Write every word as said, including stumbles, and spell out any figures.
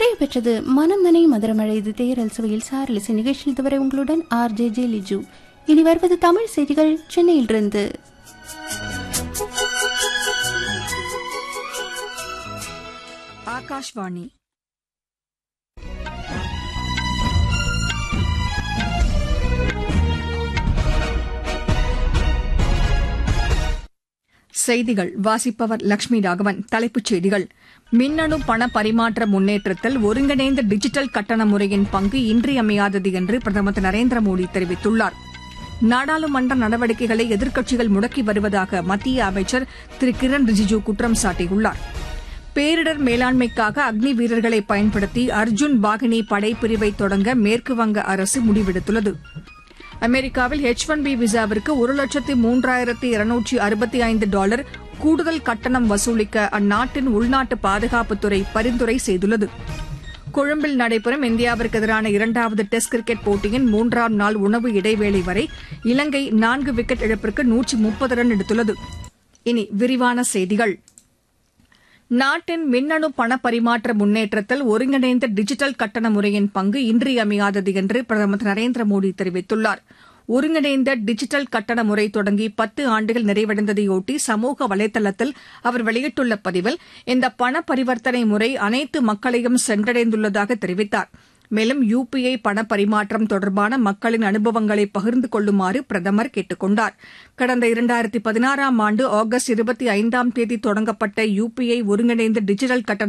நிறைவு பெற்றது மனம் நனை மதுரமழை. இது தேரல் சுவையில் சாரலிசை நிகழ்ச்சியில் இதுவரை உங்களுடன் ஆர் ஜே ஜே லிஜு. இனி வருவது தமிழ் செய்திகள் சென்னையிலிருந்து. ஆகாஷ்வாணி. செய்திகள் வாசிப்பவர் லட்சுமி ராகவன். தலைப்புச் செய்திகள்: மின்னணு பண பரிமாற்ற முன்னேற்றத்தில் ஒருங்கிணைந்த டிஜிட்டல் கட்டண முறையின் பங்கு இன்றியமையாதது என்று பிரதமர் திரு நரேந்திர மோடி தெரிவித்துள்ளார். நாடாளுமன்ற நடவடிக்கைகளை எதிர்க்கட்சிகள் முடக்கி வருவதாக மத்திய அமைச்சர் திரு கிரண் ரிஜிஜூ குற்றம் சாட்டியுள்ளார். பேரிடர் மேலாண்மைக்காக அக்னி வீரர்களை பயன்படுத்தி அர்ஜுன் பாகினி படைப்பிரிவை தொடங்க மேற்குவங்க அரசு முடிவெடுத்துள்ளது. அமெரிக்காவில் எச் ஒன் பி விசாவிற்கு ஒரு லட்சத்து மூன்றாயிரத்து இருநூற்று அறுபத்தி ஐந்து டாலர் கூடுதல் கட்டணம் வசூலிக்க அந்நாட்டின் உள்நாட்டு பாதுகாப்புத்துறை பரிந்துரை செய்துள்ளது. கொழும்பில் நடைபெறும் இந்தியாவிற்கு எதிரான இரண்டாவது டெஸ்ட் கிரிக்கெட் போட்டியின் மூன்றாம் நாள் உணவு இடைவேளை வரை இலங்கை நான்கு விக்கெட் இழப்பிற்கு நூற்று முப்பது ரன் எடுத்துள்ளது. இனி விரிவான செய்திகள். நாட்டின் மின்னணு பண பரிமாற்ற முன்னேற்றத்தில் ஒருங்கிணைந்த டிஜிட்டல் கட்டண முறையின் பங்கு இன்றியமையாதது என்று பிரதமர் திரு நரேந்திர மோடி தெரிவித்துள்ளார். ஒருங்கிணைந்த டிஜிட்டல் கட்டண முறை தொடங்கி பத்து ஆண்டுகள் நிறைவடைந்ததையொட்டி சமூக வலைதளத்தில் அவர் வெளியிட்டுள்ள பதிவில் இந்த பண பரிவர்த்தனை முறை அனைத்து மக்களையும் சென்றடைந்துள்ளதாக தெரிவித்தார். மேலும் யுபிஐ பண பரிமாற்றம் தொடர்பான மக்களின் அனுபவங்களை பகிர்ந்து கொள்ளுமாறு பிரதமர் கேட்டுக் கொண்டார். கடந்த இரண்டாயிரத்து பதினாறாம் ஆண்டு ஆகஸ்ட் இருபத்தி ஐந்தாம் தேதி தொடங்கப்பட்ட யுபிஐ ஒருங்கிணைந்த டிஜிட்டல் கட்டண